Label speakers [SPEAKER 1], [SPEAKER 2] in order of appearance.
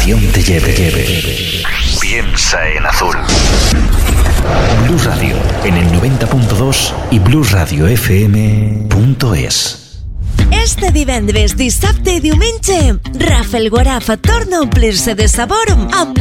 [SPEAKER 1] te lleve. Piensa en azul. Blues Radio en el 90.2 i bluesradiofm.es.
[SPEAKER 2] Este divendres, dissabte i diumenge, Rafael Guarafa torna a omplir-se de sabor amb